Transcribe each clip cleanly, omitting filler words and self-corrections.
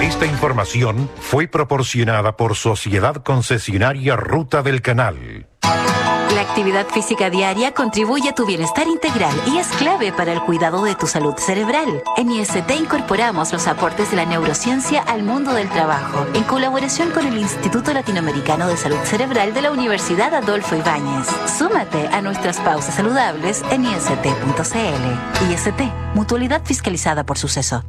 Esta información fue proporcionada por Sociedad Concesionaria Ruta del Canal. La actividad física diaria contribuye a tu bienestar integral y es clave para el cuidado de tu salud cerebral. En IST incorporamos los aportes de la neurociencia al mundo del trabajo, en colaboración con el Instituto Latinoamericano de Salud Cerebral de la Universidad Adolfo Ibáñez. Súmate a nuestras pausas saludables en ist.cl. IST, mutualidad fiscalizada por Suceso.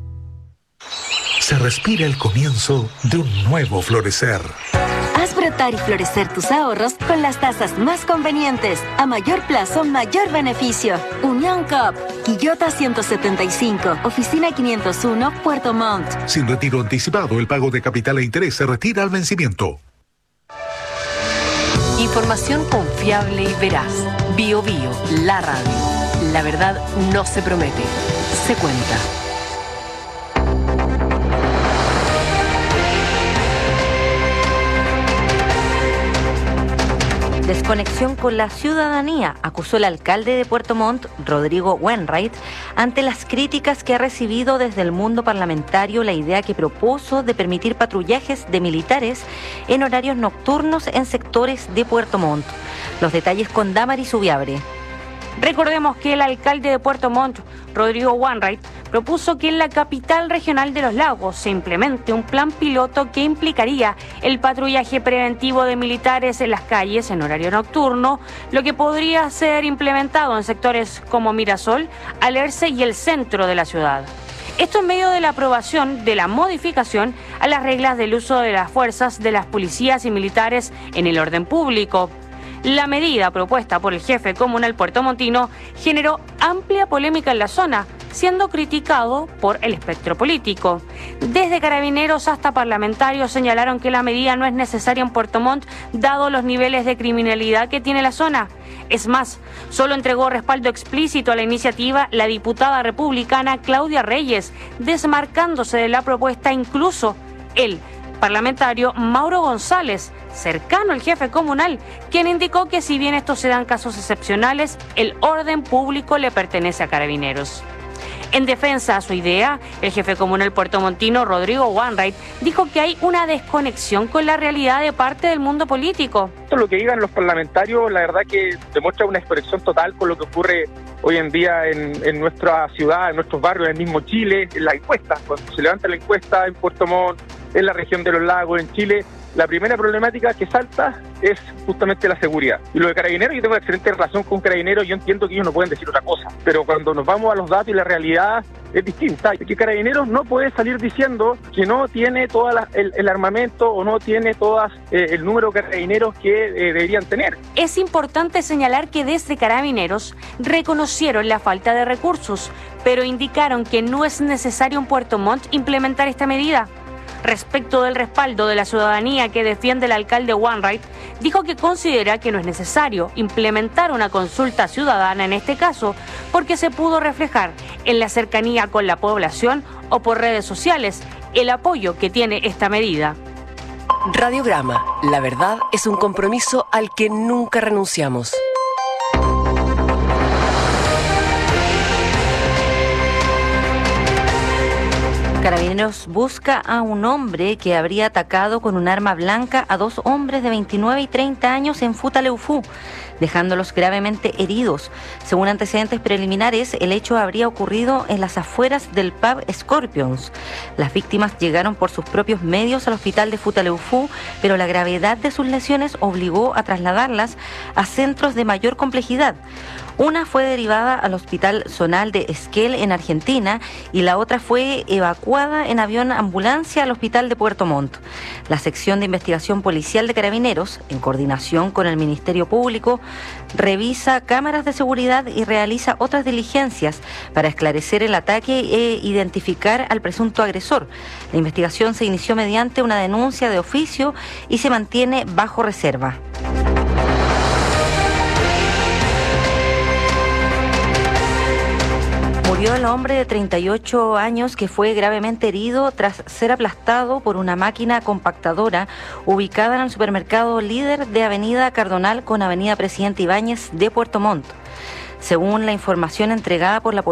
Se respira el comienzo de un nuevo florecer. Haz brotar y florecer tus ahorros con las tasas más convenientes. A mayor plazo, mayor beneficio. Unión Coop, Quillota 175, Oficina 501, Puerto Montt. Sin retiro anticipado, el pago de capital e interés se retira al vencimiento. Información confiable y veraz. Bio Bio, la radio. La verdad no se promete, se cuenta. Desconexión con la ciudadanía, acusó el alcalde de Puerto Montt, Rodrigo Wainwright, ante las críticas que ha recibido desde el mundo parlamentario la idea que propuso de permitir patrullajes de militares en horarios nocturnos en sectores de Puerto Montt. Los detalles con Damaris Ubiabre. Recordemos que el alcalde de Puerto Montt, Rodrigo Wainwright, propuso que en la capital regional de los lagos se implemente un plan piloto que implicaría el patrullaje preventivo de militares en las calles en horario nocturno, lo que podría ser implementado en sectores como Mirasol, Alerce y el centro de la ciudad. Esto en medio de la aprobación de la modificación a las reglas del uso de las fuerzas de las policías y militares en el orden público. La medida propuesta por el jefe comunal puertomontino generó amplia polémica en la zona, siendo criticado por el espectro político. Desde carabineros hasta parlamentarios señalaron que la medida no es necesaria en Puerto Montt, dado los niveles de criminalidad que tiene la zona. Es más, solo entregó respaldo explícito a la iniciativa la diputada republicana Claudia Reyes, desmarcándose de la propuesta incluso el parlamentario Mauro González, cercano al jefe comunal, quien indicó que si bien estos se dan casos excepcionales, el orden público le pertenece a Carabineros. En defensa a su idea, el jefe comunal puertomontino Rodrigo Wainwright dijo que hay una desconexión con la realidad de parte del mundo político. Lo que digan los parlamentarios, la verdad que demuestra una desconexión total con lo que ocurre hoy en día en nuestra ciudad, en nuestros barrios, en el mismo Chile, en la encuesta. Cuando se levanta la encuesta en Puerto Montt, en la región de los lagos, en Chile, la primera problemática que salta es justamente la seguridad. Y lo de Carabineros, yo tengo una excelente relación con Carabineros, yo entiendo que ellos no pueden decir otra cosa, pero cuando nos vamos a los datos y la realidad es distinta. Que Carabineros no puede salir diciendo que no tiene todo el armamento o no tiene todas el número de carabineros que deberían tener. Es importante señalar que desde Carabineros reconocieron la falta de recursos, pero indicaron que no es necesario en Puerto Montt implementar esta medida. Respecto del respaldo de la ciudadanía que defiende el alcalde Wainwright, dijo que considera que no es necesario implementar una consulta ciudadana en este caso porque se pudo reflejar en la cercanía con la población o por redes sociales el apoyo que tiene esta medida. Radiograma, la verdad es un compromiso al que nunca renunciamos. Carabineros busca a un hombre que habría atacado con un arma blanca a dos hombres de 29 y 30 años en Futaleufú, dejándolos gravemente heridos. Según antecedentes preliminares, el hecho habría ocurrido en las afueras del pub Scorpions. Las víctimas llegaron por sus propios medios al hospital de Futaleufú, pero la gravedad de sus lesiones obligó a trasladarlas a centros de mayor complejidad. Una fue derivada al Hospital Zonal de Esquel en Argentina y la otra fue evacuada en avión ambulancia al Hospital de Puerto Montt. La sección de investigación policial de Carabineros, en coordinación con el Ministerio Público, revisa cámaras de seguridad y realiza otras diligencias para esclarecer el ataque e identificar al presunto agresor. La investigación se inició mediante una denuncia de oficio y se mantiene bajo reserva. Murió el hombre de 38 años que fue gravemente herido tras ser aplastado por una máquina compactadora ubicada en el supermercado Líder de Avenida Cardonal con Avenida Presidente Ibáñez de Puerto Montt. Según la información entregada por la policía,